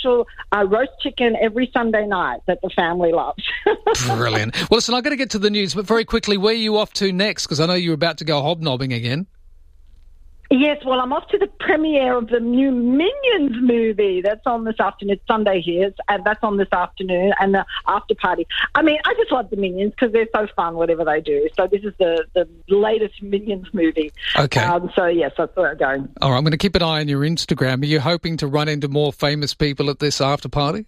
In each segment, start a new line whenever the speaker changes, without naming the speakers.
special roast chicken every Sunday night that the family loves.
Brilliant. Well, listen, I've got to get to the news, but very quickly, where are you off to next? Because I know you're about to go hobnobbing again.
Yes, well, I'm off to the premiere of the new Minions movie. That's on this afternoon. It's Sunday here, and that's on this afternoon, and the after party. I mean, I just love the Minions because they're so fun, whatever they do. So this is the latest Minions movie. Okay. So, yes, that's where I'm going.
All right, I'm going to keep an eye on your Instagram. Are you hoping to run into more famous people at this after party?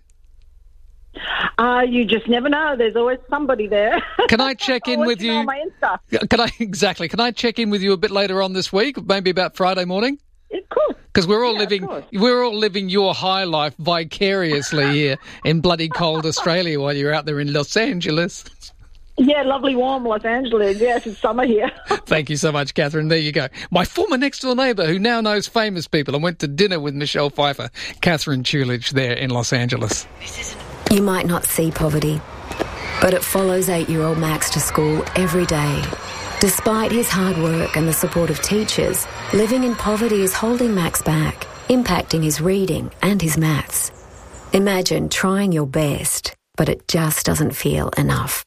You just never know. There's always somebody there.
Can I check in with you?
On my Insta.
Can I check in with you a bit later on this week, maybe about Friday morning?
Of course.
Because we're all living your high life vicariously here in bloody cold Australia while you're out there in Los Angeles.
Yeah, lovely warm Los Angeles. Yes, it's summer here.
Thank you so much, Catherine. There you go. My former next-door neighbour who now knows famous people and went to dinner with Michelle Pfeiffer, Catherine Tulich there in Los Angeles.
You might not see poverty, but it follows 8-year-old Max to school every day. Despite his hard work and the support of teachers, living in poverty is holding Max back, impacting his reading and his maths. Imagine trying your best, but it just doesn't feel enough.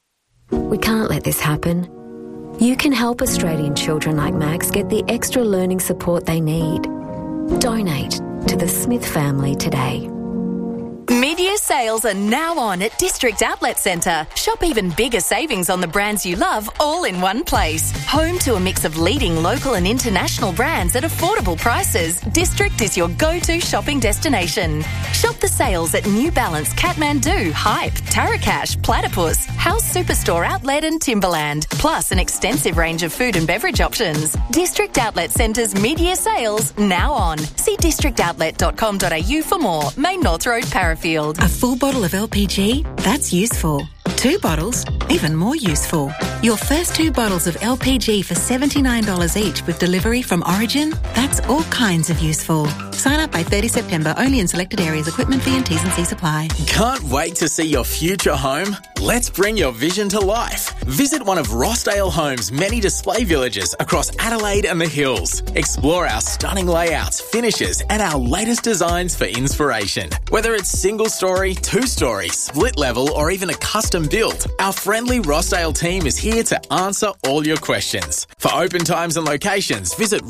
We can't let this happen. You can help Australian children like Max get the extra learning support they need. Donate to the Smith family today.
Mid-year sales are now on at District Outlet Centre. Shop even bigger savings on the brands you love all in one place. Home to a mix of leading local and international brands at affordable prices, District is your go-to shopping destination. Shop the sales at New Balance, Kathmandu, Hype, Tarakash, Platypus, House Superstore Outlet and Timberland, plus an extensive range of food and beverage options. District Outlet Centre's mid-year sales now on. See districtoutlet.com.au for more. Main North Road, Parafield.
A full bottle of LPG? That's useful. 2 bottles? Even more useful. Your first 2 bottles of LPG for $79 each with delivery from Origin? That's all kinds of useful. Sign up by 30 September only in selected areas. Equipment fee and T's and C's apply.
Can't wait to see your future home? Let's bring your vision to life. Visit one of Rossdale Homes' many display villages across Adelaide and the Hills. Explore our stunning layouts, finishes and our latest designs for inspiration. Whether it's single story, 2-story, split level or even a custom build, our friendly Rossdale team is here to answer all your questions. For open times and locations, visit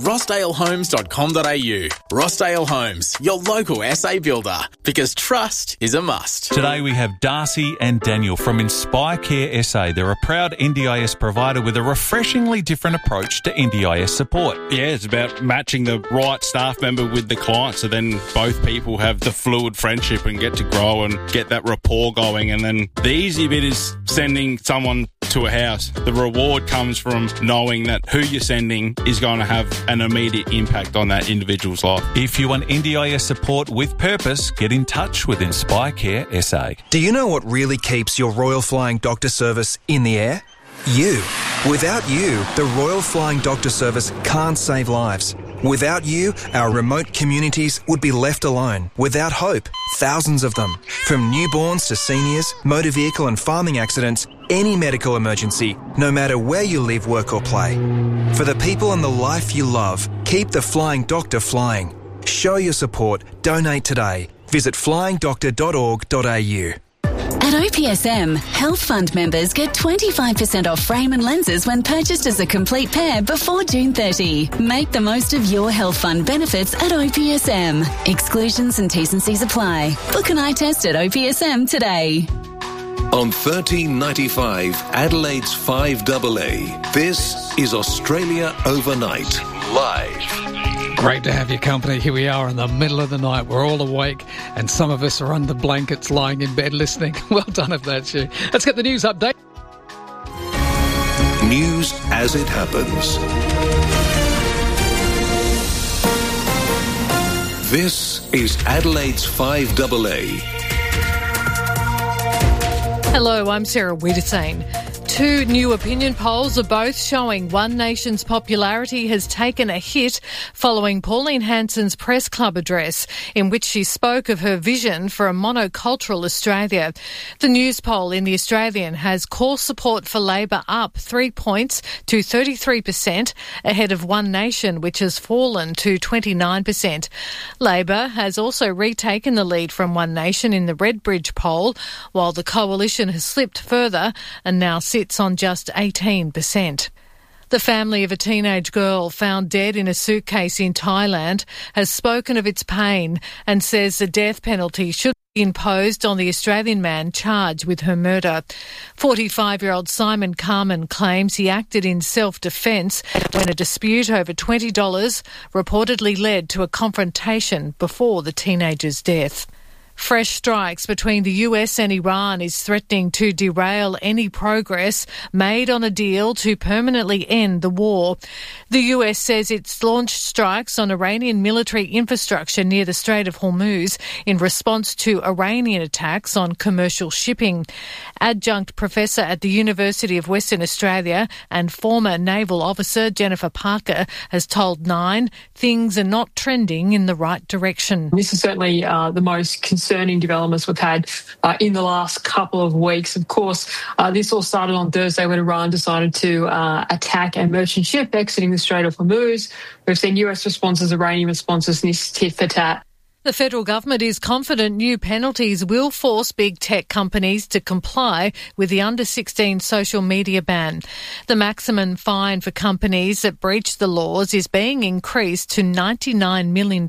rossdalehomes.com.au. Rossdale Homes, your local SA builder, because trust is a must.
Today we have Darcy and Daniel from Inspire Care SA. They're a proud NDIS provider with a refreshingly different approach to NDIS support.
Yeah, it's about matching the right staff member with the client, so then both people have the fluid friendship and get to grow and get that rapport going. And then the easy bit is sending someone to a house. The reward comes from knowing that who you're sending is going to have an immediate impact on that individual's life.
If you want NDIS support with purpose, get in touch with Inspire Care SA.
Do you know what really keeps your Royal Flying Doctor Service in the air? You. Without you, the Royal Flying Doctor Service can't save lives. Without you, our remote communities would be left alone, without hope. Thousands of them. From newborns to seniors, motor vehicle and farming accidents, any medical emergency, no matter where you live, work or play. For the people and the life you love, keep the Flying Doctor flying. Show your support. Donate today. Visit flyingdoctor.org.au.
At OPSM, Health Fund members get 25% off frame and lenses when purchased as a complete pair before June 30. Make the most of your Health Fund benefits at OPSM. Exclusions and T's and C's apply. Book an eye test at OPSM today.
On 1395 Adelaide's 5AA, this is Australia Overnight, live.
Great to have your company. Here we are in the middle of the night. We're all awake and some of us are under blankets lying in bed listening. Well done if that's you. Let's get the news update.
News as it happens. This is Adelaide's 5AA.
Hello, I'm Sarah Wiedersane. Two new opinion polls are both showing One Nation's popularity has taken a hit following Pauline Hanson's press club address, in which she spoke of her vision for a monocultural Australia. The news poll in The Australian has core support for Labor up 3 points to 33%, ahead of One Nation, which has fallen to 29%. Labor has also retaken the lead from One Nation in the Redbridge poll, while the coalition has slipped further and now sits on just 18%. The family of a teenage girl found dead in a suitcase in Thailand has spoken of its pain and says the death penalty should be imposed on the Australian man charged with her murder. 45-year-old Simon Carman claims he acted in self-defence when a dispute over $20 reportedly led to a confrontation before the teenager's death. Fresh strikes between the US and Iran is threatening to derail any progress made on a deal to permanently end the war. The US says it's launched strikes on Iranian military infrastructure near the Strait of Hormuz in response to Iranian attacks on commercial shipping. Adjunct professor at the University of Western Australia and former naval officer Jennifer Parker has told Nine things are not trending in the right direction.
This is certainly the most concerning developments we've had in the last couple of weeks. Of course, this all started on Thursday when Iran decided to attack a merchant ship exiting the Strait of Hormuz. We've seen US responses, Iranian responses, and this tit for tat.
The federal government is confident new penalties will force big tech companies to comply with the under-16 social media ban. The maximum fine for companies that breach the laws is being increased to $99 million.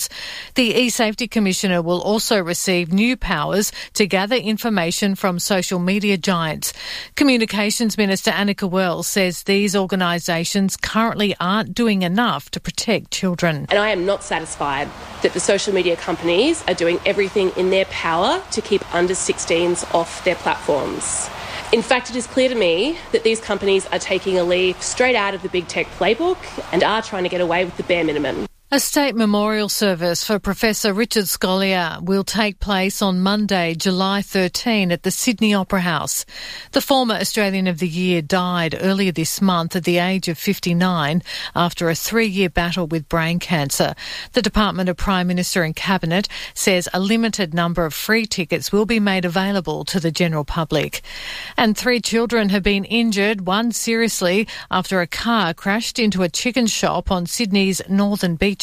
The eSafety Commissioner will also receive new powers to gather information from social media giants. Communications Minister Annika Wells says these organisations currently aren't doing enough to protect children.
And I am not satisfied that the social media companies are doing everything in their power to keep under-16s off their platforms. In fact, it is clear to me that these companies are taking a leaf straight out of the big tech playbook and are trying to get away with the bare minimum.
A state memorial service for Professor Richard Scolyer will take place on Monday, July 13 at the Sydney Opera House. The former Australian of the Year died earlier this month at the age of 59 after a 3-year battle with brain cancer. The Department of Prime Minister and Cabinet says a limited number of free tickets will be made available to the general public. And 3 children have been injured, one seriously, after a car crashed into a chicken shop on Sydney's northern beaches.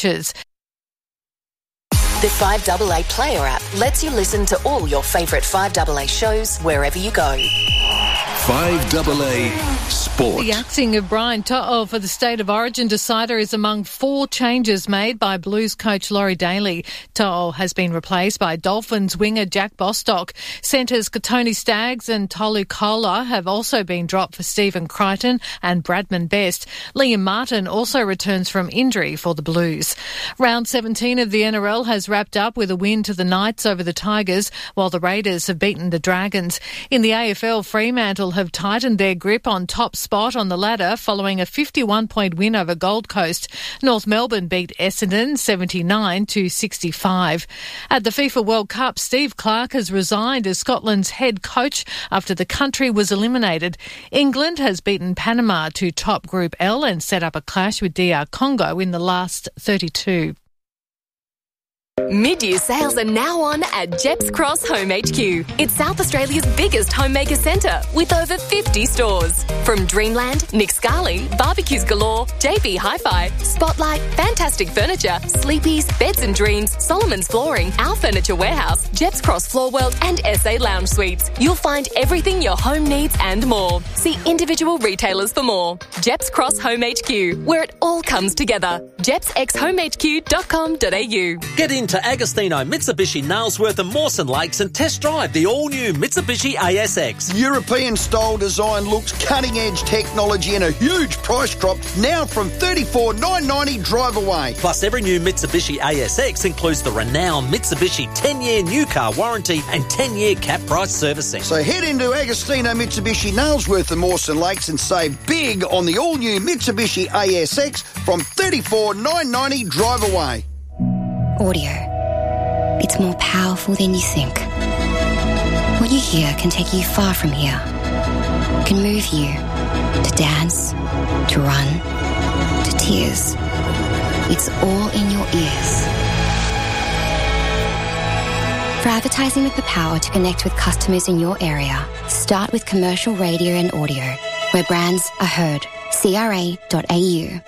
The 5AA Player app lets you listen to all your favourite 5AA shows wherever you go.
5AA Sport.
The axing of Brian To'o for the State of Origin decider is among 4 changes made by Blues coach Laurie Daly. To'o has been replaced by Dolphins winger Jack Bostock. Centres Tony Staggs and Tolu Kola have also been dropped for Stephen Crichton and Bradman Best. Liam Martin also returns from injury for the Blues. Round 17 of the NRL has wrapped up with a win to the Knights over the Tigers, while the Raiders have beaten the Dragons. In the AFL, Fremantle have tightened their grip on top spot on the ladder following a 51-point win over Gold Coast. North Melbourne beat Essendon 79-65. At the FIFA World Cup, Steve Clarke has resigned as Scotland's head coach after the country was eliminated. England has beaten Panama to top Group L and set up a clash with DR Congo in the last 32.
Mid-year sales are now on at Jeps Cross Home HQ. It's South Australia's biggest homemaker centre with over 50 stores. From Dreamland, Nick Scali, Barbecues Galore, JB Hi-Fi, Spotlight, Fantastic Furniture, Sleepy's, Beds and Dreams, Solomon's Flooring, Our Furniture Warehouse, Jeps Cross Floor World and SA Lounge Suites. You'll find everything your home needs and more. See individual retailers for more. Jeps Cross Home HQ, where it all comes together. jepsxhomehq.com.au.
Get into Agostino Mitsubishi Nailsworth and Mawson Lakes and test drive the all-new Mitsubishi ASX.
European-style design looks, cutting-edge technology and a huge price drop now from $34,990 drive away.
Plus, every new Mitsubishi ASX includes the renowned Mitsubishi 10-year new car warranty and 10-year cap price servicing.
So head into Agostino Mitsubishi Nailsworth and Mawson Lakes and save big on the all-new Mitsubishi ASX from $34,990 drive away.
Audio. It's more powerful than you think. What you hear can take you far from here. can move you to dance, to run, to tears. It's all in your ears. For advertising with the power to connect with customers in your area, start with commercial radio and audio, where brands are heard. CRA.au.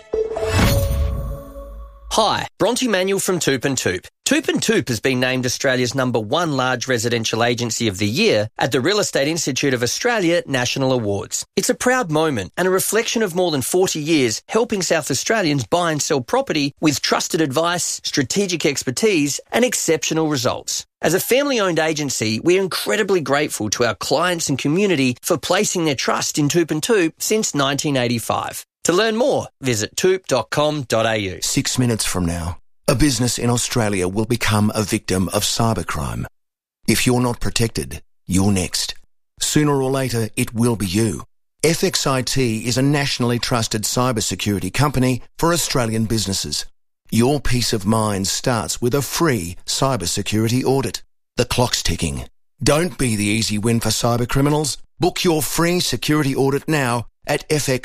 Hi, Bronte Manuel from Toop and Toop. Toop and Toop has been named Australia's #1 large residential agency of the year at the Real Estate Institute of Australia National Awards. It's a proud moment and a reflection of more than 40 years helping South Australians buy and sell property with trusted advice, strategic expertise and exceptional results. As a family-owned agency, we're incredibly grateful to our clients and community for placing their trust in Toop and Toop since 1985. To learn more, visit toop.com.au.
6 minutes from now, a business in Australia will become a victim of cybercrime. If you're not protected, you're next. Sooner or later, it will be you. FXIT is a nationally trusted cybersecurity company for Australian businesses. Your peace of mind starts with a free cybersecurity audit. The clock's ticking. Don't be the easy win for cybercriminals. Book your free security audit now at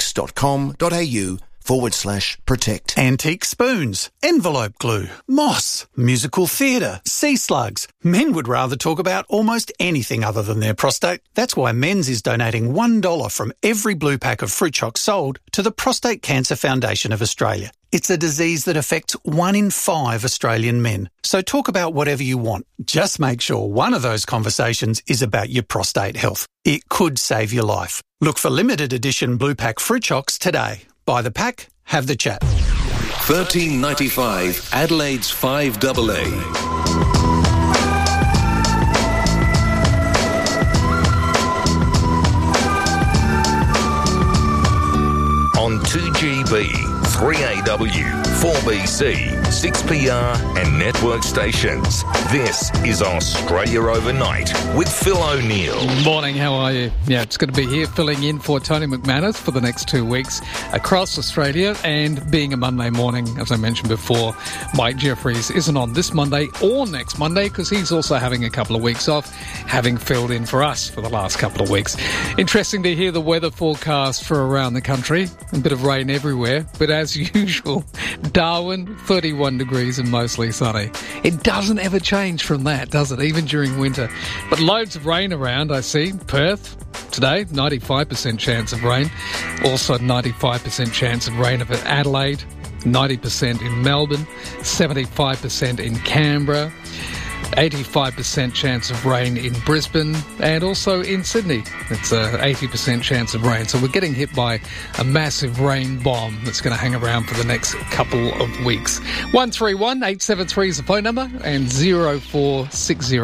fx.com.au/protect.
Antique spoons, envelope glue, moss, musical theatre, sea slugs. Men would rather talk about almost anything other than their prostate. That's why Men's is donating $1 from every blue pack of fruit chocs sold to the Prostate Cancer Foundation of Australia. It's a disease that affects 1 in 5 Australian men. So talk about whatever you want. Just make sure one of those conversations is about your prostate health. It could save your life. Look for limited edition blue pack fruit chocs today. Buy the pack, have the chat.
1395 Adelaide's 5AA. On 2GB, 3AW, 4BC, 6PR and network stations. This is Australia Overnight with Phil O'Neill.
Morning, how are you? Yeah, it's going to be here filling in for Tony McManus for the next 2 weeks across Australia, and being a Monday morning, as I mentioned before, Mike Jeffries isn't on this Monday or next Monday because he's also having a couple of weeks off, having filled in for us for the last couple of weeks. Interesting to hear the weather forecast for around the country. A bit of rain everywhere, but as usual, Darwin, 31 degrees and mostly sunny. It doesn't ever change from that, does it? Even during winter. But loads of rain around, I see. Perth, today, 95% chance of rain. Also 95% chance of rain at Adelaide, 90% in Melbourne, 75% in Canberra, 85% chance of rain in Brisbane and also in Sydney. It's a 80% chance of rain. So we're getting hit by a massive rain bomb that's going to hang around for the next couple of weeks. 131 873 is the phone number and 0460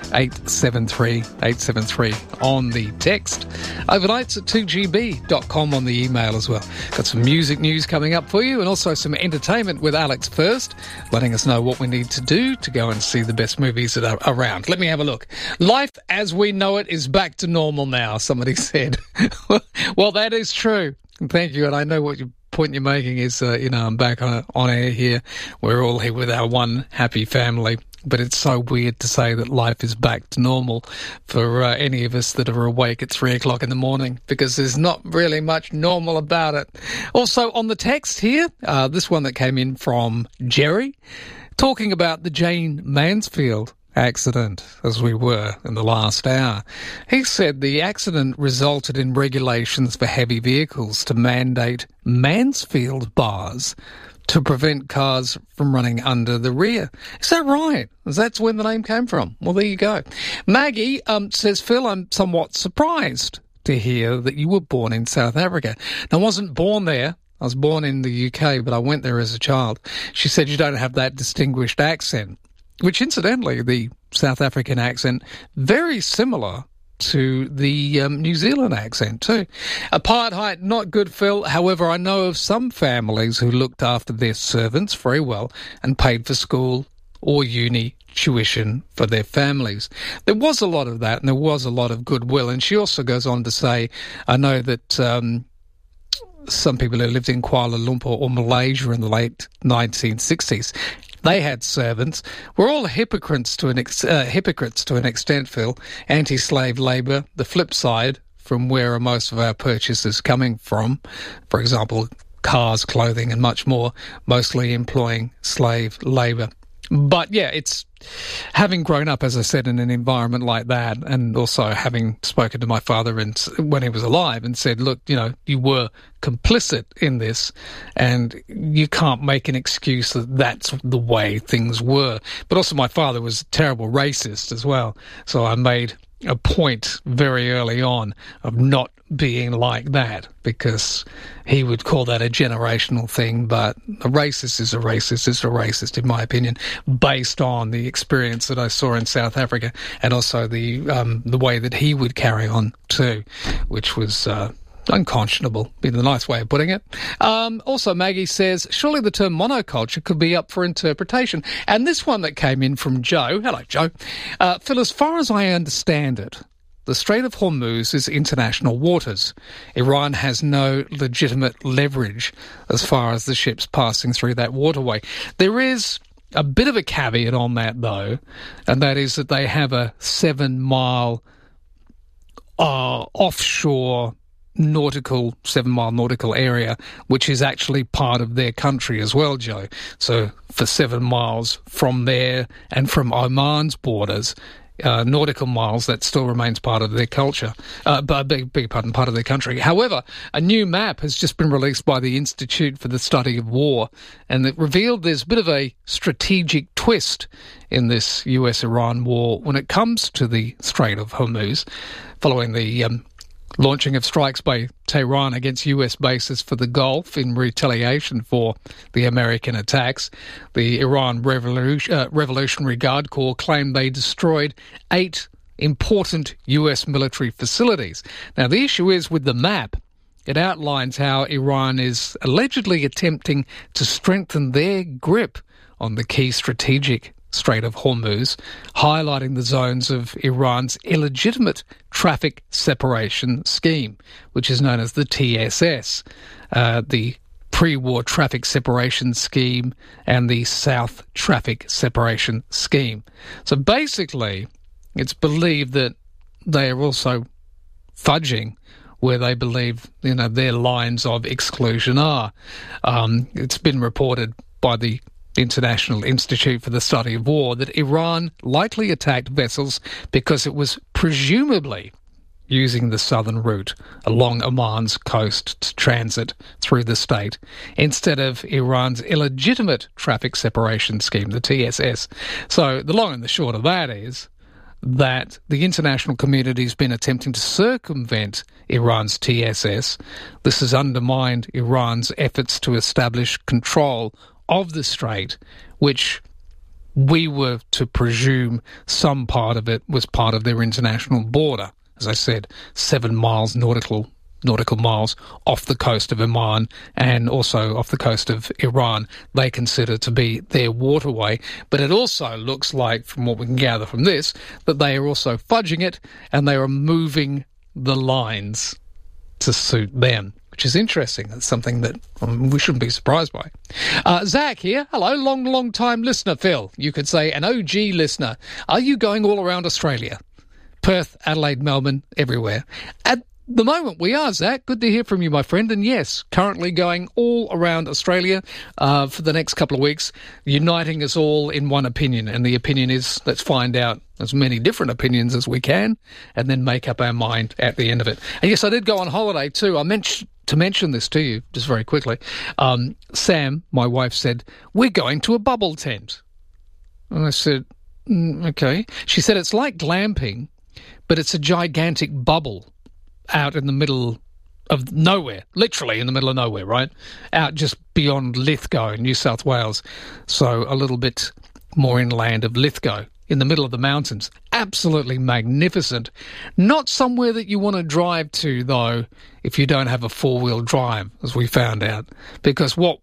873 873 on the text. Overnights at 2gb.com on the email as well. Got some music news coming up for you and also some entertainment with Alex First, letting us know what we need to do to go and see the best movies that are around. Let me have a look. Life as we know it is back to normal now, somebody said. Well, that is true. Thank you. And I know what your point you're making is, I'm back on air here. We're all here with our one happy family. But it's so weird to say that life is back to normal for any of us that are awake at 3 o'clock in the morning, because there's not really much normal about it. Also on the text here, this one that came in from Jerry, talking about the Jane Mansfield accident, as we were in the last hour. He said the accident resulted in regulations for heavy vehicles to mandate Mansfield bars to prevent cars from running under the rear. Is that right? That's where the name came from. Well, there you go. Maggie says, Phil, I'm somewhat surprised to hear that you were born in South Africa. Now, I wasn't born there. I was born in the UK, but I went there as a child. She said you don't have that distinguished accent, which incidentally, the South African accent, very similar to the New Zealand accent too. Apartheid, not good, Phil. However, I know of some families who looked after their servants very well and paid for school or uni tuition for their families. There was a lot of that and there was a lot of goodwill. And she also goes on to say, I know that some people who lived in Kuala Lumpur or Malaysia in the late 1960s, they had servants. We're all hypocrites to an extent, Phil. Anti-slave labour. The flip side, from where are most of our purchases coming from. For example, cars, clothing and much more, mostly employing slave labour. But yeah, it's having grown up, as I said, in an environment like that, and also having spoken to my father when he was alive and said, look, you were complicit in this and you can't make an excuse that that's the way things were. But also my father was a terrible racist as well. So I made a point very early on of not being like that, because he would call that a generational thing, but a racist is a racist in my opinion, based on the experience that I saw in South Africa and also the way that he would carry on too, which was unconscionable, be the nice way of putting it. Also, Maggie says, surely the term monoculture could be up for interpretation. And this one that came in from Joe. Hello, Joe. Phil, as far as I understand it, the Strait of Hormuz is international waters. Iran has no legitimate leverage as far as the ships passing through that waterway. There is a bit of a caveat on that, though, and that is that they have a 7-mile offshore 7-mile nautical area, which is actually part of their country as well, Joe. So for 7 miles from there and from Oman's borders, nautical miles, that still remains part of their culture, part of their country. However, a new map has just been released by the Institute for the Study of War, and it revealed there's a bit of a strategic twist in this US-Iran war when it comes to the Strait of Hormuz, following the launching of strikes by Tehran against US bases for the Gulf in retaliation for the American attacks. The Iran Revolutionary Guard Corps claimed they destroyed 8 important US military facilities. Now, the issue is with the map, it outlines how Iran is allegedly attempting to strengthen their grip on the key strategic Strait of Hormuz, highlighting the zones of Iran's illegitimate traffic separation scheme, which is known as the TSS, the pre-war traffic separation scheme and the South Traffic Separation Scheme. So basically, it's believed that they are also fudging where they believe, their lines of exclusion are. It's been reported by the International Institute for the Study of War that Iran likely attacked vessels because it was presumably using the southern route along Oman's coast to transit through the state, instead of Iran's illegitimate traffic separation scheme, the TSS. So the long and the short of that is that the international community has been attempting to circumvent Iran's TSS. This has undermined Iran's efforts to establish control of the strait, which we were to presume some part of it was part of their international border. As I said, 7 miles nautical miles off the coast of Oman and also off the coast of Iran, they consider to be their waterway. But it also looks like, from what we can gather from this, that they are also fudging it and they are moving the lines to suit them, which is interesting. That's something that we shouldn't be surprised by. Zach here. Hello, long time listener, Phil. You could say an OG listener. Are you going all around Australia? Perth, Adelaide, Melbourne, everywhere. At the moment we are, Zach. Good to hear from you, my friend. And yes, currently going all around Australia for the next couple of weeks, uniting us all in one opinion. And the opinion is, let's find out as many different opinions as we can and then make up our mind at the end of it. And yes, I did go on holiday too. I meant to mention this to you just very quickly. Sam, my wife, said, we're going to a bubble tent. And I said, okay. She said, it's like glamping, but it's a gigantic bubble out in the middle of nowhere, literally in the middle of nowhere, right? Out just beyond Lithgow, New South Wales. So a little bit more inland of Lithgow, in the middle of the mountains. Absolutely magnificent. Not somewhere that you want to drive to, though, if you don't have a four-wheel drive, as we found out. Because I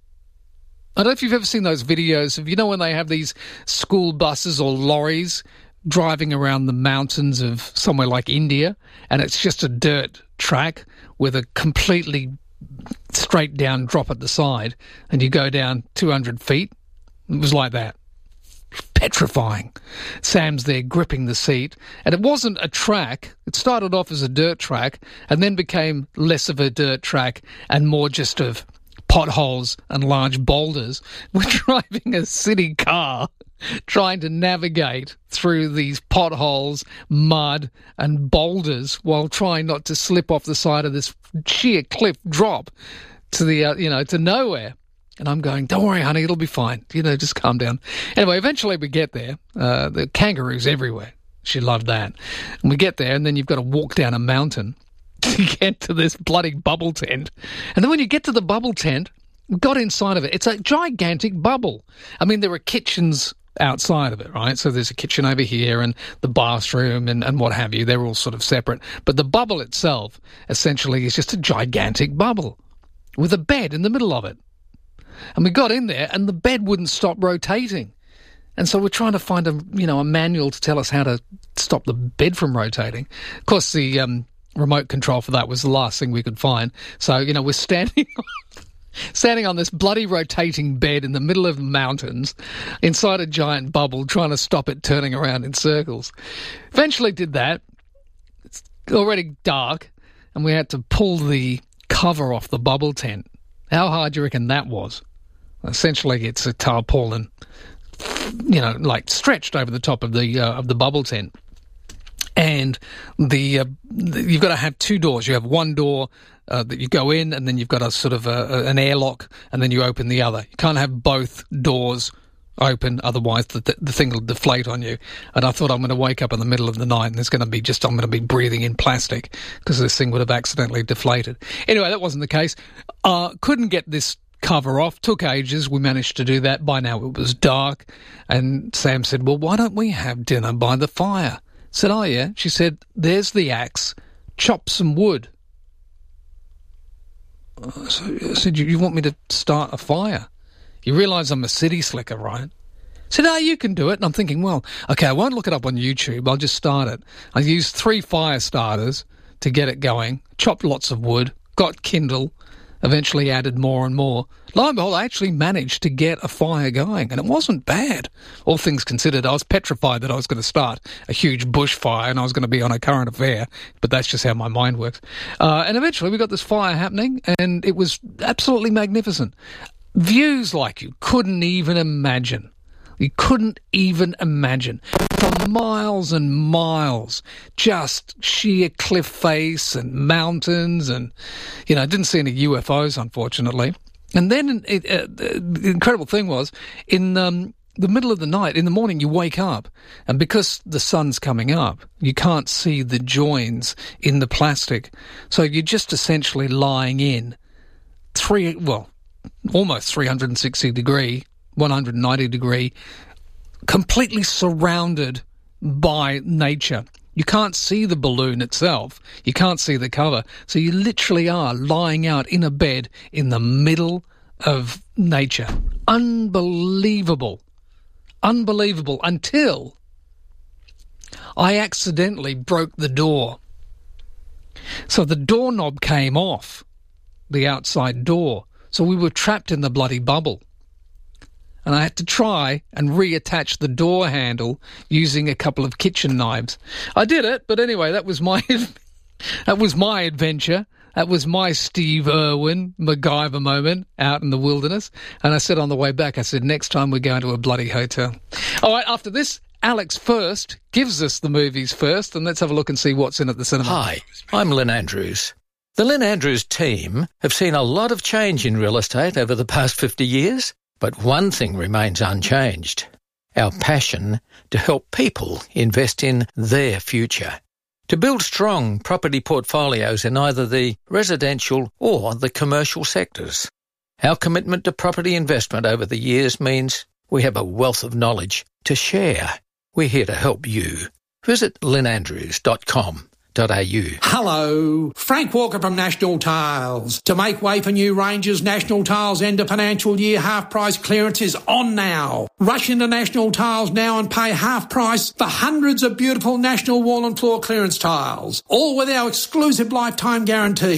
don't know if you've ever seen those videos of, when they have these school buses or lorries driving around the mountains of somewhere like India, and it's just a dirt track with a completely straight down drop at the side, and you go down 200 feet. It was like that. petrifying. Sam's there gripping the seat, and it wasn't a track. It started off as a dirt track and then became less of a dirt track and more just of potholes and large boulders. We're driving a city car trying to navigate through these potholes, mud and boulders while trying not to slip off the side of this sheer cliff drop to the, to nowhere. And I'm going, don't worry, honey, it'll be fine. Just calm down. Anyway, eventually we get there. The kangaroos everywhere. She loved that. And we get there, and then you've got to walk down a mountain to get to this bloody bubble tent. And then when you get to the bubble tent, we got inside of it. It's a gigantic bubble. I mean, there are kitchens outside of it, right? So there's a kitchen over here and the bathroom and what have you. They're all sort of separate. But the bubble itself, essentially, is just a gigantic bubble with a bed in the middle of it. And we got in there, and the bed wouldn't stop rotating. And so we're trying to find a manual to tell us how to stop the bed from rotating. Of course, the remote control for that was the last thing we could find. So, we're standing on this bloody rotating bed in the middle of the mountains inside a giant bubble trying to stop it turning around in circles. Eventually did that. It's already dark, and we had to pull the cover off the bubble tent. How hard do you reckon that was? Essentially, it's a tarpaulin, stretched over the top of the bubble tent. And you've got to have two doors. You have one door that you go in, and then you've got a sort of an airlock, and then you open the other. You can't have both doors open, otherwise the thing will deflate on you. And I thought I'm going to wake up in the middle of the night, and I'm going to be breathing in plastic because this thing would have accidentally deflated. Anyway, that wasn't the case. Couldn't get this cover off. Took ages. We managed to do that. By now it was dark, and Sam said, well, why don't we have dinner by the fire? I said, oh yeah. She said, there's the axe. Chop some wood. So I said, you want me to start a fire? You realise I'm a city slicker, right? I said, oh, you can do it. And I'm thinking, well, okay, I won't look it up on YouTube. I'll just start it. I used 3 fire starters to get it going, chopped lots of wood, got kindle, eventually added more and more. Lo and behold, I actually managed to get a fire going, and it wasn't bad. All things considered, I was petrified that I was going to start a huge bushfire and I was going to be on a current affair, but that's just how my mind works. And eventually we got this fire happening, and it was absolutely magnificent. Views like you couldn't even imagine. You couldn't even imagine. For miles and miles, just sheer cliff face and mountains, and, didn't see any UFOs, unfortunately. And then the incredible thing was, in the middle of the night, in the morning, you wake up, and because the sun's coming up, you can't see the joins in the plastic. So you're just essentially lying in almost 360 degree, 190 degree, completely surrounded by nature. You can't see the balloon itself. You can't see the cover. So you literally are lying out in a bed in the middle of nature. Unbelievable. Unbelievable. Until I accidentally broke the door. So the doorknob came off, the outside door. So we were trapped in the bloody bubble. And I had to try and reattach the door handle using a couple of kitchen knives. I did it, but anyway, that was my adventure. That was my Steve Irwin MacGyver moment out in the wilderness. And I said on the way back, next time we're going to a bloody hotel. All right, after this, Alex First gives us the movies first, and let's have a look and see what's in at the cinema.
Hi, I'm Lynn Andrews. The Lynn Andrews team have seen a lot of change in real estate over the past 50 years. But one thing remains unchanged, our passion to help people invest in their future, to build strong property portfolios in either the residential or the commercial sectors. Our commitment to property investment over the years means we have a wealth of knowledge to share. We're here to help you. Visit lynnandrews.com.au.
Hello, Frank Walker from National Tiles. To make way for new ranges, National Tiles end of financial year half price clearance is on now. Rush into National Tiles now and pay half price for hundreds of beautiful National wall and floor clearance tiles, all with our exclusive lifetime guarantee.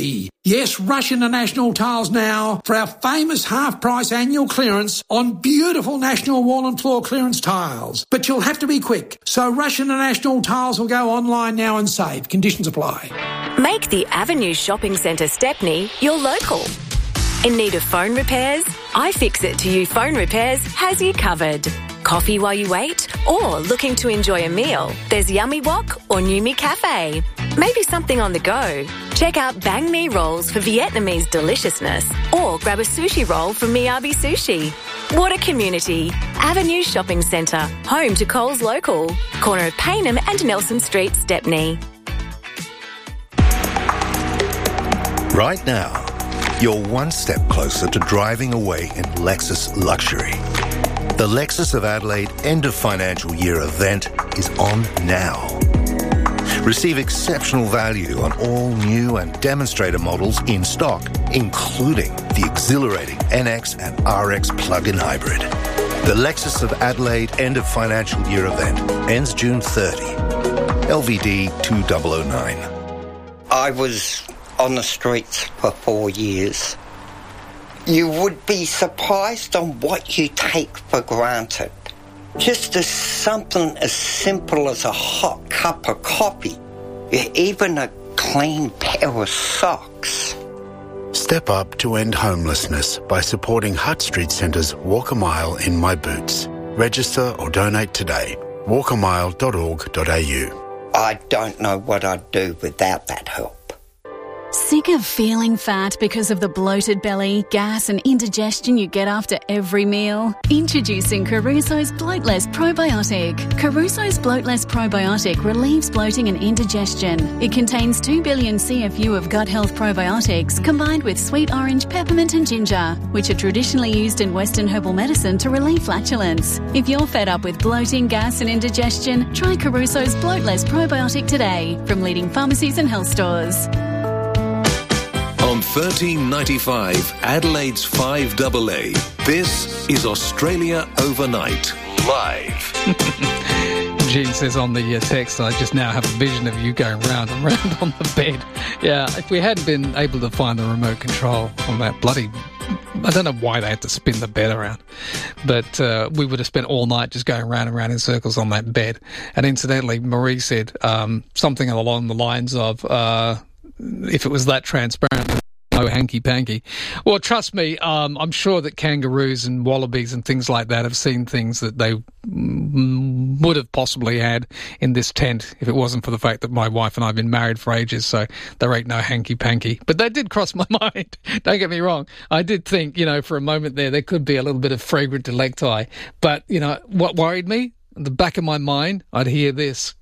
Yes, rush into National Tiles now for our famous half-price annual clearance on beautiful National Wall and Floor clearance tiles. But you'll have to be quick, so rush into National Tiles or go online now and save. Conditions apply.
Make the Avenue Shopping Centre Stepney your local. In need of phone repairs? iFixit to You Phone Repairs has you covered. Coffee while you wait? Or looking to enjoy a meal? There's Yummy Wok or Numi Cafe. Maybe something on the go? Check out Bang Mi rolls for Vietnamese deliciousness. Or grab a sushi roll from Miyabi Sushi. What a community. Avenue Shopping Centre, home to Coles Local. Corner of Paynham and Nelson Street, Stepney.
Right now, you're one step closer to driving away in Lexus luxury. The Lexus of Adelaide end of financial year event is on now. Receive exceptional value on all new and demonstrator models in stock, including the exhilarating NX and RX plug-in hybrid. The Lexus of Adelaide end of financial year event ends June 30. LVD 2009.
I was on the streets for 4 years. You would be surprised on what you take for granted. Just as something as simple as a hot cup of coffee, even a clean pair of socks.
Step up to end homelessness by supporting Hutt Street Centre's Walk a Mile in My Boots. Register or donate today. walkamile.org.au.
I don't know what I'd do without that help.
Sick of feeling fat because of the bloated belly, gas and indigestion you get after every meal? Introducing Caruso's Bloatless Probiotic. Caruso's Bloatless Probiotic relieves bloating and indigestion. It contains 2 billion CFU of gut health probiotics combined with sweet orange, peppermint and ginger, which are traditionally used in Western herbal medicine to relieve flatulence. If you're fed up with bloating, gas and indigestion, try Caruso's Bloatless Probiotic today from leading pharmacies and health stores.
On 1395 Adelaide's 5AA, this is Australia Overnight, live.
Jean says on the text, I just now have a vision of you going round and round on the bed. Yeah, if we hadn't been able to find the remote control on that bloody... I don't know why they had to spin the bed around, but we would have spent all night just going round and round in circles on that bed. And incidentally, Marie said something along the lines of... if it was that transparent, no hanky-panky. Well, trust me, I'm sure that kangaroos and wallabies and things like that have seen things that they would have possibly had in this tent if it wasn't for the fact that my wife and I have been married for ages, so there ain't no hanky-panky. But that did cross my mind. Don't get me wrong. I did think, for a moment there could be a little bit of fragrant delecti. But, what worried me? In the back of my mind, I'd hear this.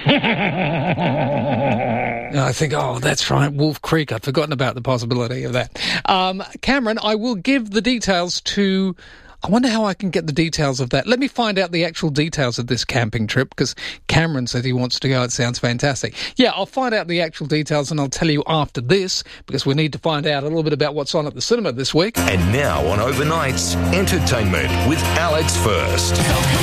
I think, that's right, Wolf Creek. I'd forgotten about the possibility of that. Cameron, I will give the details to... I wonder how I can get the details of that. Let me find out the actual details of this camping trip, because Cameron said he wants to go. It sounds fantastic. Yeah, I'll find out the actual details and I'll tell you after this, because we need to find out a little bit about what's on at the cinema this week.
And now on Overnights, entertainment with Alex First.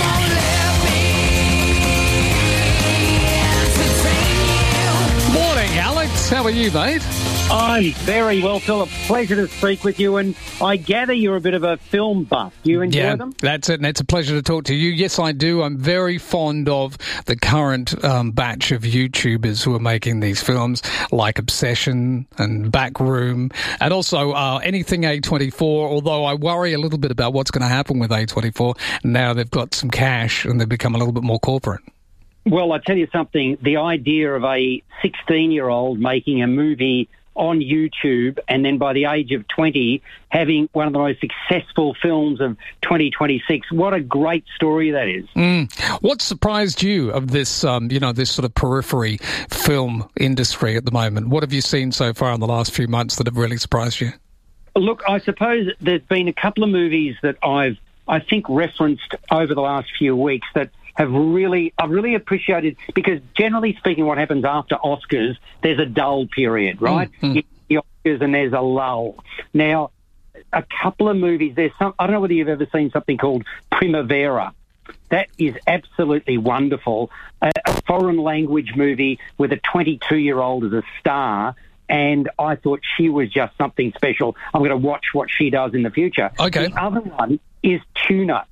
Morning, Alex. How are you, mate?
I'm very well, Philip. Pleasure to speak with you, and I gather you're a bit of a film buff. Do you enjoy them?
That's it, and it's a pleasure to talk to you. Yes, I do. I'm very fond of the current batch of YouTubers who are making these films, like Obsession and Backroom, and also anything A24, although I worry a little bit about what's going to happen with A24 now they've got some cash and they've become a little bit more corporate.
Well, I tell you something, the idea of a 16-year-old making a movie on YouTube and then by the age of 20 having one of the most successful films of 2026, what a great story that is.
What surprised you of this, this sort of periphery film industry at the moment? What have you seen so far in the last few months that have really surprised you?
Look, I suppose there's been a couple of movies that I think referenced over the last few weeks that I've really appreciated, because generally speaking, what happens after Oscars, there's a dull period, right? You the Oscars and there's a lull. Now, a couple of movies, I don't know whether you've ever seen something called Primavera. That is absolutely wonderful. A foreign language movie with a 22-year-old as a star, and I thought she was just something special. I'm going to watch what she does in the future.
Okay.
The other one is Tuner,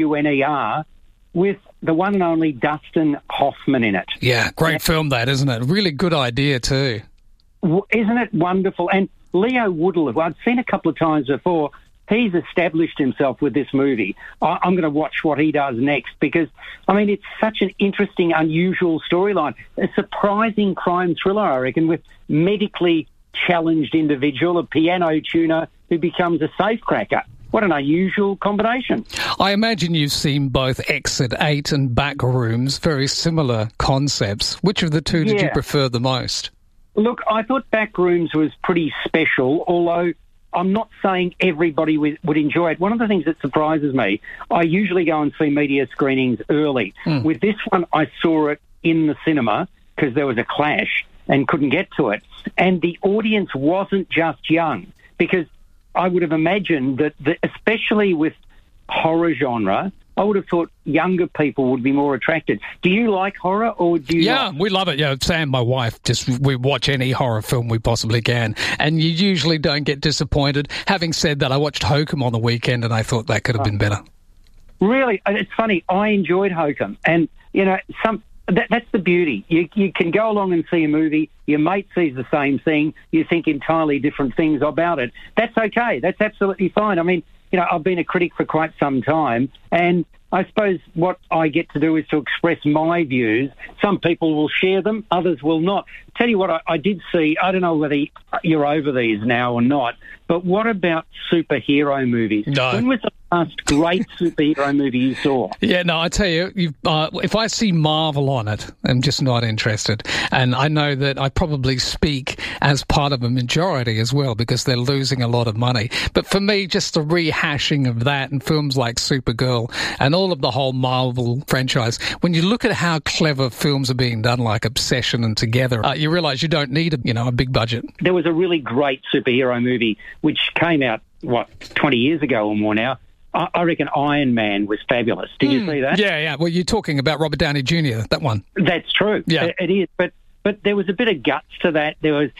Tuner, with the one and only Dustin Hoffman in it.
Yeah, great film that, isn't it? Really good idea too.
Isn't it wonderful? And Leo Woodall, who I'd seen a couple of times before, he's established himself with this movie. I'm going to watch what he does next because, I mean, it's such an interesting, unusual storyline. A surprising crime thriller, I reckon, with medically challenged individual, a piano tuner who becomes a safecracker. What an unusual combination.
I imagine you've seen both Exit 8 and Backrooms, very similar concepts. Which of the two did you prefer the most?
Look, I thought Backrooms was pretty special, although I'm not saying everybody would enjoy it. One of the things that surprises me, I usually go and see media screenings early. With this one, I saw it in the cinema because there was a clash and couldn't get to it. And the audience wasn't just young, because I would have imagined that, especially with horror genre, I would have thought younger people would be more attracted. Do you like horror, or do you?
Yeah, we love it. Yeah, Sam, my wife, we watch any horror film we possibly can, and you usually don't get disappointed. Having said that, I watched Hokum on the weekend, and I thought that could have been better.
Really, it's funny. I enjoyed Hokum, and you know, that's the beauty. You can go along and see a movie. Your mate sees the same thing. You think entirely different things about it. That's okay. That's absolutely fine. I mean, you know, I've been a critic for quite some time, and I suppose what I get to do is to express my views. Some people will share them, others will not. Tell you what, I did see, I don't know whether you're over these now or not, but what about superhero movies?
No.
When was the last great superhero movie you saw?
Yeah, no, I tell you, if I see Marvel on it, I'm just not interested. And I know that I probably speak as part of a majority as well, because they're losing a lot of money. But for me, just the rehashing of that and films like Supergirl and all of the whole Marvel franchise, when you look at how clever films are being done, like Obsession and Together, you realise you don't need a big budget.
There was a really great superhero movie which came out, 20 years ago or more now. I reckon Iron Man was fabulous. Did you see that?
Yeah. Well, you're talking about Robert Downey Jr., that one.
That's true.
Yeah.
It is. But there was a bit of guts to that.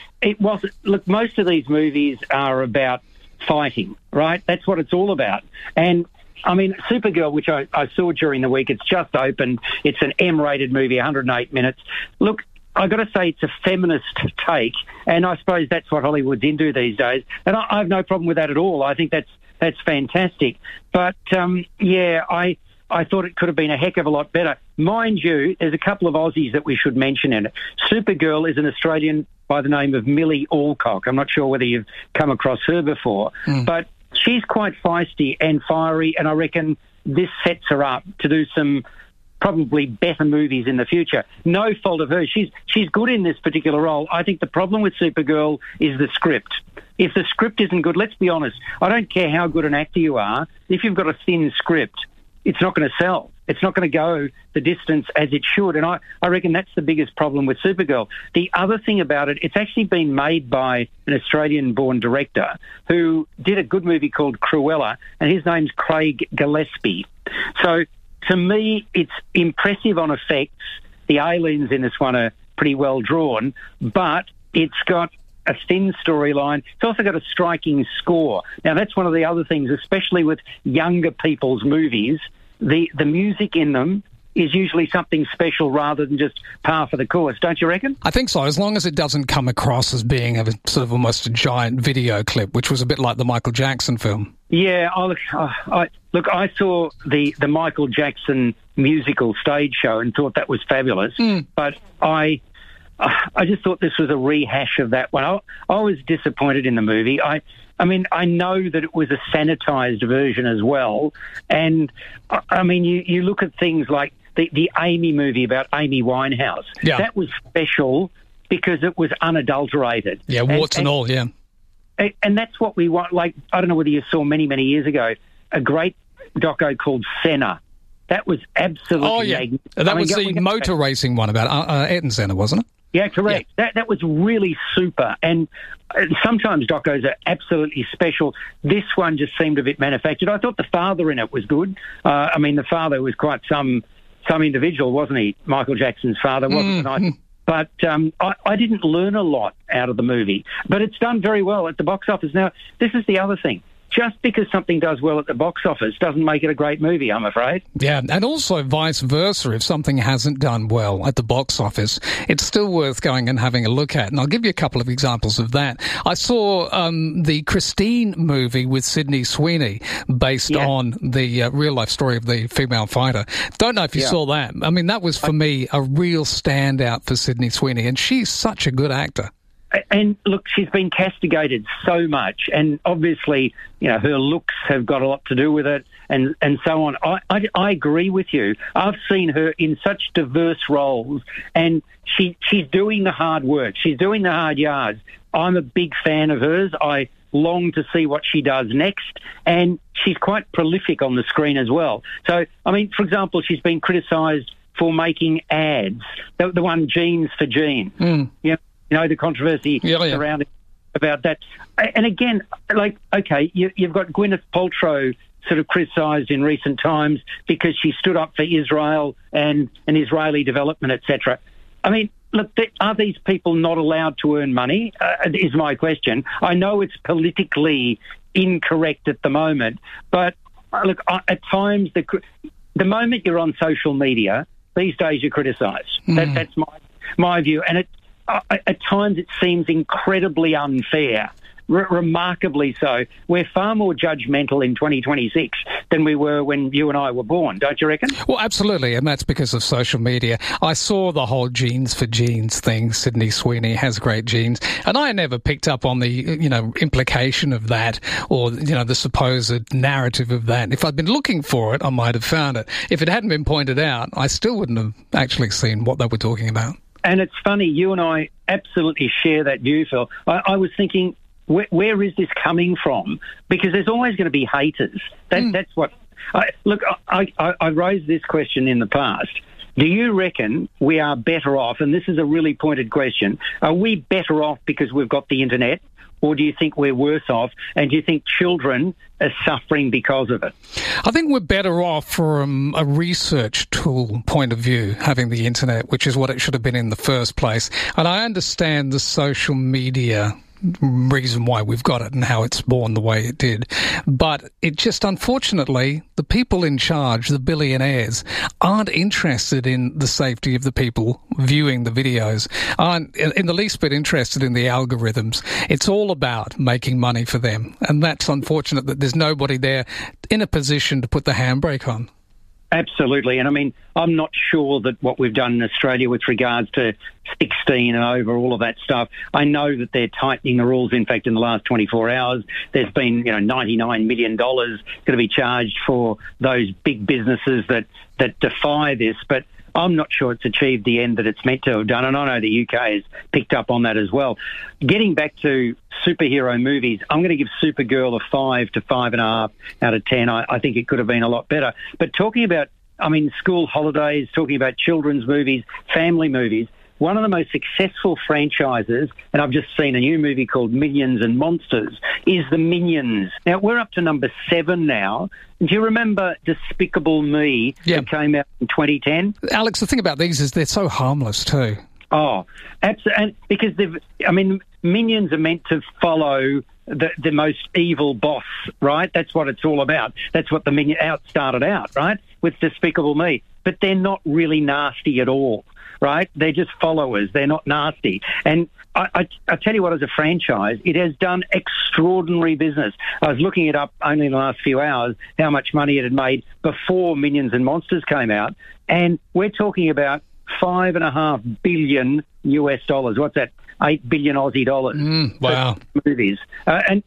Look, most of these movies are about fighting, right? That's what it's all about. And I mean, Supergirl, which I saw during the week, it's just opened. It's an M-rated movie, 108 minutes. Look, I've got to say it's a feminist take, and I suppose that's what Hollywood's into these days. And I have no problem with that at all. I think that's fantastic. But, I thought it could have been a heck of a lot better. Mind you, there's a couple of Aussies that we should mention in it. Supergirl is an Australian by the name of Millie Alcock. I'm not sure whether you've come across her before, but she's quite feisty and fiery, and I reckon this sets her up to do some probably better movies in the future. No fault of hers. She's good in this particular role. I think the problem with Supergirl is the script. If the script isn't good, let's be honest, I don't care how good an actor you are, if you've got a thin script, it's not going to sell. It's not going to go the distance as it should. And I reckon that's the biggest problem with Supergirl. The other thing about it, it's actually been made by an Australian-born director who did a good movie called Cruella, and his name's Craig Gillespie. So to me, it's impressive on effects. The aliens in this one are pretty well drawn, but it's got a thin storyline. It's also got a striking score. Now, that's one of the other things, especially with younger people's movies. The music in them is usually something special rather than just par for the course, don't you reckon?
I think so, as long as it doesn't come across as being a sort of almost a giant video clip, which was a bit like the Michael Jackson film.
Yeah, I saw the Michael Jackson musical stage show and thought that was fabulous, but I just thought this was a rehash of that one. I was disappointed in the movie. I mean, I know that it was a sanitised version as well, and I mean, you look at things like the Amy movie about Amy Winehouse.
Yeah.
That was special because it was unadulterated.
Yeah, warts and all, yeah.
And that's what we want. Like, I don't know whether you saw many, many years ago, a great doco called Senna. That was absolutely magnificent.
That was the motor racing one about Ayrton Senna, wasn't it?
Yeah, correct. Yeah. That was really super. And sometimes docos are absolutely special. This one just seemed a bit manufactured. I thought the father in it was good. I mean, the father was quite some individual, wasn't he? Michael Jackson's father wasn't. And But I didn't learn a lot out of the movie. But it's done very well at the box office. Now, this is the other thing. Just because something does well at the box office doesn't make it a great movie, I'm afraid.
Yeah, and also vice versa. If something hasn't done well at the box office, it's still worth going and having a look at. And I'll give you a couple of examples of that. I saw the Christine movie with Sydney Sweeney, based on the real-life story of the female fighter. Don't know if you saw that. I mean, that was, for me, a real standout for Sydney Sweeney, and she's such a good actor.
And look, she's been castigated so much, and obviously, her looks have got a lot to do with it, and so on. I agree with you. I've seen her in such diverse roles, and she's doing the hard work. She's doing the hard yards. I'm a big fan of hers. I long to see what she does next, and she's quite prolific on the screen as well. So, I mean, for example, she's been criticised for making ads, the one Jeans for Jeans. The controversy around it, about that. And again, you've got Gwyneth Paltrow sort of criticised in recent times because she stood up for Israel and Israeli development, etc. I mean, look, are these people not allowed to earn money, is my question. I know it's politically incorrect at the moment, but look, at times, the moment you're on social media, these days you're criticised. That's my view. And at times it seems incredibly unfair, remarkably so. We're far more judgmental in 2026 than we were when you and I were born, don't you reckon?
Well, absolutely, and that's because of social media. I saw the whole Jeans for Jeans thing. Sydney Sweeney has great genes, and I never picked up on the implication of that, or the supposed narrative of that. If I'd been looking for it, I might have found it. If it hadn't been pointed out, I still wouldn't have actually seen what they were talking about.
And it's funny, you and I absolutely share that view, Phil. I was thinking, where is this coming from? Because there's always going to be haters. That's what... I raised this question in the past. Do you reckon we are better off, and this is a really pointed question, are we better off because we've got the internet, or do you think we're worse off, and do you think children are suffering because of it?
I think we're better off from a research tool point of view, having the internet, which is what it should have been in the first place. And I understand the social media reason why we've got it and how it's born the way it did. But it just, unfortunately, the people in charge, the billionaires, aren't interested in the safety of the people viewing the videos, aren't in the least bit interested in the algorithms. It's all about making money for them. And that's unfortunate that there's nobody there in a position to put the handbrake on.
Absolutely. And I mean, I'm not sure that what we've done in Australia with regards to 16 and over, all of that stuff, I know that they're tightening the rules. In fact, in the last 24 hours, there's been, $99 million going to be charged for those big businesses that defy this. But I'm not sure it's achieved the end that it's meant to have done, and I know the UK has picked up on that as well. Getting back to superhero movies, I'm going to give Supergirl a 5 to 5.5 out of 10. I think it could have been a lot better. But talking about, school holidays, talking about children's movies, family movies, one of the most successful franchises, and I've just seen a new movie called Minions and Monsters, is the Minions. Now, we're up to number 7 now. Do you remember Despicable Me that came out in 2010?
Alex, the thing about these is they're so harmless too.
Oh, absolutely. Because Minions are meant to follow the most evil boss, right? That's what it's all about. That's what the Minions started out, right, with Despicable Me. But they're not really nasty at all. Right? They're just followers. They're not nasty. And I tell you what, as a franchise, it has done extraordinary business. I was looking it up only in the last few hours, how much money it had made before Minions and Monsters came out. And we're talking about $5.5 billion US. What's that? 8 billion Aussie dollars.
Wow.
Movies. And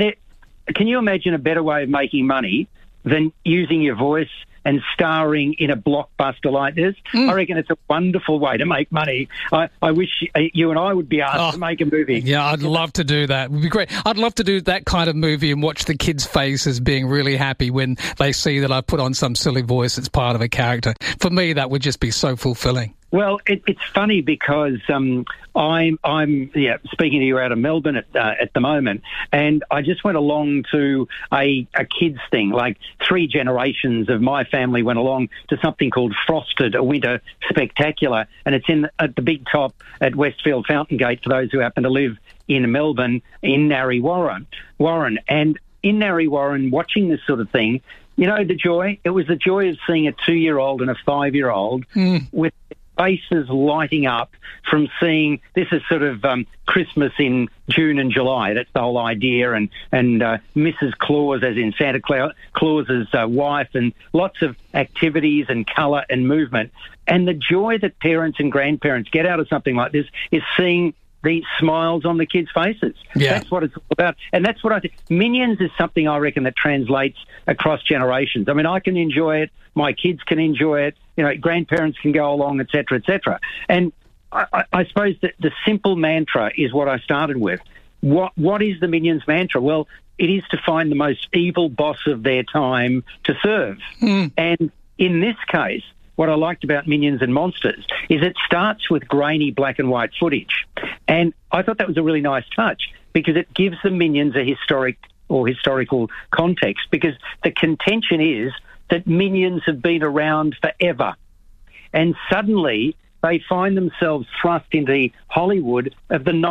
can you imagine a better way of making money than using your voice and starring in a blockbuster like this? I reckon it's a wonderful way to make money. I wish you and I would be asked to make a movie.
Yeah, I'd love to do that. It would be great. I'd love to do that kind of movie and watch the kids' faces being really happy when they see that I put on some silly voice that's part of a character. For me, that would just be so fulfilling.
Well, it's funny because I'm speaking to you out of Melbourne at the moment, and I just went along to a kids thing. Like 3 generations of my family went along to something called Frosted, a winter spectacular, and it's at the big top at Westfield Fountain Gate for those who happen to live in Melbourne, in Narre Warren. And in Narre Warren, watching this sort of thing, you know, the joy. It was the joy of seeing a 2-year-old and a 5-year-old with faces lighting up from seeing this is sort of Christmas in June and July. That's the whole idea. And Mrs. Claus, as in Santa Claus's wife, and lots of activities and colour and movement. And the joy that parents and grandparents get out of something like this is seeing the smiles on the kids' faces. Yeah. That's what it's all about. And that's what I think. Minions is something I reckon that translates across generations. I mean, I can enjoy it. My kids can enjoy it. You know, grandparents can go along, et cetera, et cetera. And I suppose that the simple mantra is what I started with. What is the Minions mantra? Well, it is to find the most evil boss of their time to serve. And in this case, what I liked about Minions and Monsters is it starts with grainy black and white footage. And I thought that was a really nice touch because it gives the Minions a historical context, because the contention is that Minions have been around forever. And suddenly they find themselves thrust into Hollywood of the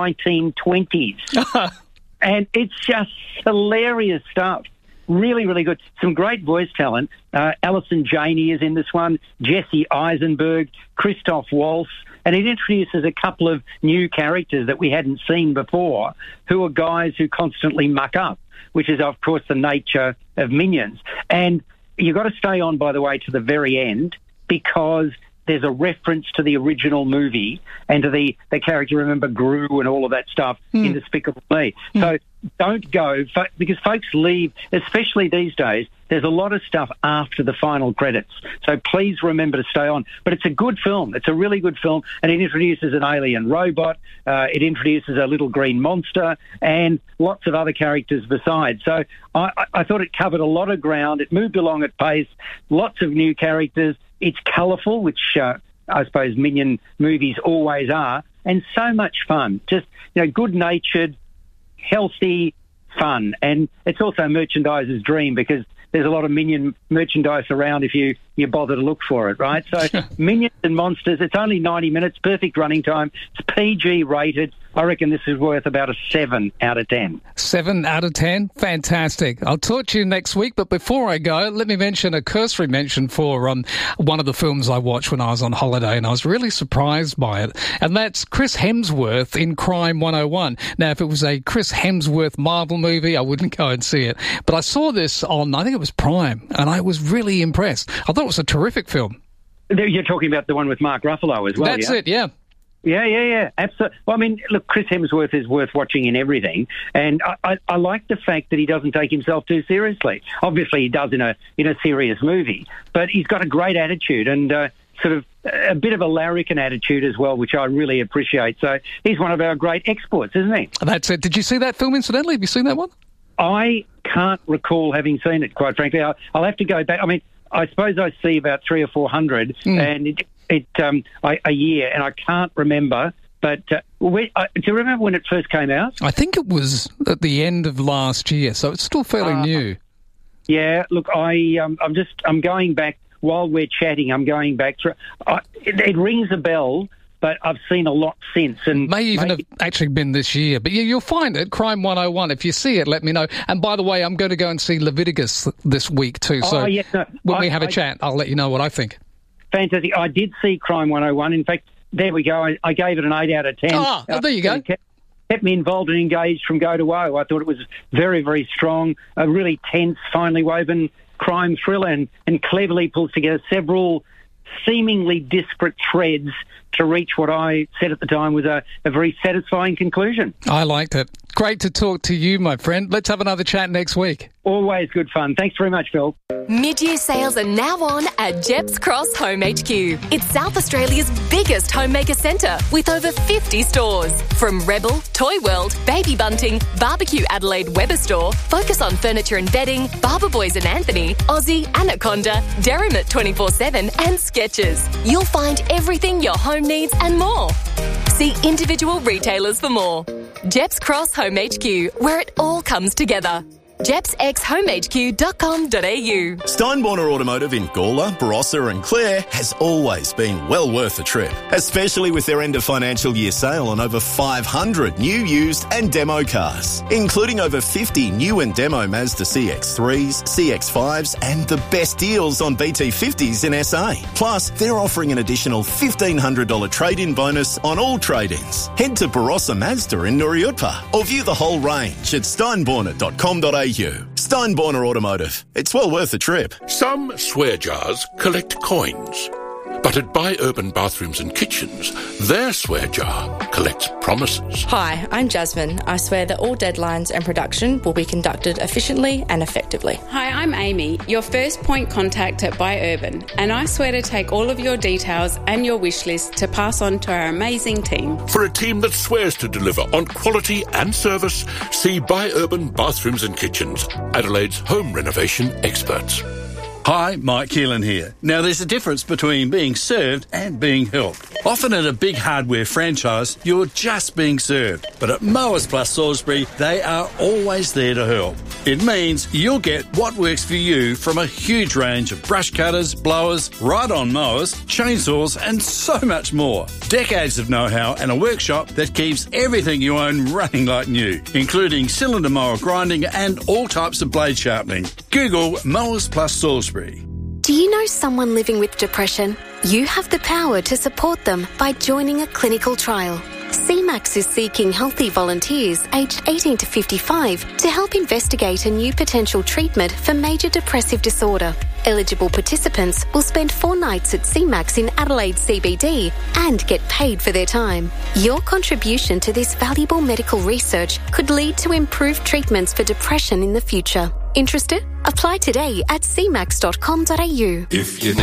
1920s. And it's just hilarious stuff. Really, really good. Some great voice talent. Alison Janey is in this one, Jesse Eisenberg, Christoph Waltz, and it introduces a couple of new characters that we hadn't seen before, who are guys who constantly muck up, which is, of course, the nature of Minions. And you've got to stay on, by the way, to the very end, because there's a reference to the original movie and to the character, remember, Gru and all of that stuff in Despicable Me. So don't go, because folks leave, especially these days, there's a lot of stuff after the final credits. So please remember to stay on. But it's a good film. It's a really good film, and it introduces an alien robot. It introduces a little green monster and lots of other characters besides. So I thought it covered a lot of ground. It moved along at pace, lots of new characters. It's colourful, which I suppose Minion movies always are, and so much fun. Just, you know, good-natured, healthy fun. And it's also merchandiser's dream, because there's a lot of Minion merchandise around if you bother to look for it, right? So Minions and Monsters, it's only 90 minutes, perfect running time. It's PG rated. I reckon this is worth about a 7 out of 10.
7 out of 10? Fantastic. I'll talk to you next week, but before I go, let me mention a cursory mention for one of the films I watched when I was on holiday, and I was really surprised by it, and that's Chris Hemsworth in Crime 101. Now, if it was a Chris Hemsworth Marvel movie, I wouldn't go and see it, but I saw this on, I think it was Prime, and I was really impressed. I thought it was a terrific film.
You're talking about the one with Mark Ruffalo as well,
That's it, yeah.
Yeah, absolutely. Well, I mean, look, Chris Hemsworth is worth watching in everything, and I like the fact that he doesn't take himself too seriously. Obviously, he does in a serious movie, but he's got a great attitude and sort of a bit of a larrikin attitude as well, which I really appreciate. So he's one of our great exports, isn't he?
That's it. Did you see that film, incidentally? Have you seen that one?
I can't recall having seen it, quite frankly. I'll have to go back. I mean, I suppose I see about 300 or 400, and a year, and I can't remember. But do you remember when it first came out?
I think it was at the end of last year, so it's still fairly new.
Yeah, look, I'm going back while we're chatting. I'm going back through. It rings a bell, but I've seen a lot since. And
may even have actually been this year. But you'll find it, Crime 101. If you see it, let me know. And by the way, I'm going to go and see Leviticus this week too. So when we have a chat, I'll let you know what I think.
Fantastic. I did see Crime 101. In fact, there we go. I gave it an 8 out of 10.
Oh, there you go.
Kept me involved and engaged from go to woe. I thought it was very, very strong, a really tense, finely woven crime thriller, and cleverly pulls together several seemingly disparate threads to reach what I said at the time was a very satisfying conclusion.
I liked it. Great to talk to you, my friend. Let's have another chat next week.
Always good fun. Thanks very much, Phil.
Mid-year sales are now on at Jeps Cross Home HQ. It's South Australia's biggest homemaker centre with over 50 stores. From Rebel, Toy World, Baby Bunting, Barbecue Adelaide Weber Store, Focus on Furniture and Bedding, Barber Boys and Anthony, Aussie, Anaconda, Derrimut 24/7 and Skechers. You'll find everything your home needs and more. See individual retailers for more. Jeps Cross Home HQ, where it all comes together. jepsxhomehq.com.au.
Steinborner Automotive in Gawler, Barossa and Clare has always been well worth a trip, especially with their end of financial year sale on over 500 new, used and demo cars, including over 50 new and demo Mazda CX-3s, CX-5s and the best deals on BT50s in SA. Plus, they're offering an additional $1,500 trade-in bonus on all trade-ins. Head to Barossa Mazda in Nuriutpa or view the whole range at steinborner.com.au. Steinborner Automotive. It's well worth a trip.
Some swear jars collect coins. But at Buy Urban Bathrooms and Kitchens, their swear jar collects promises.
Hi, I'm Jasmine. I swear that all deadlines and production will be conducted efficiently and effectively.
Hi, I'm Amy, your first point contact at Buy Urban, and I swear to take all of your details and your wish list to pass on to our amazing team.
For a team that swears to deliver on quality and service, see Buy Urban Bathrooms and Kitchens, Adelaide's home renovation experts.
Hi, Mike Keelan here. Now, there's a difference between being served and being helped. Often at a big hardware franchise, you're just being served. But at Mowers Plus Salisbury, they are always there to help. It means you'll get what works for you from a huge range of brush cutters, blowers, ride-on mowers, chainsaws and so much more. Decades of know-how and a workshop that keeps everything you own running like new, including cylinder mower grinding and all types of blade sharpening. Google Mowers Plus Salisbury.
Do you know someone living with depression? You have the power to support them by joining a clinical trial. CMAX is seeking healthy volunteers aged 18 to 55 to help investigate a new potential treatment for major depressive disorder. Eligible participants will spend 4 nights at CMAX in Adelaide CBD and get paid for their time. Your contribution to this valuable medical research could lead to improved treatments for depression in the future. Interested? Apply today at cmax.com.au.
If you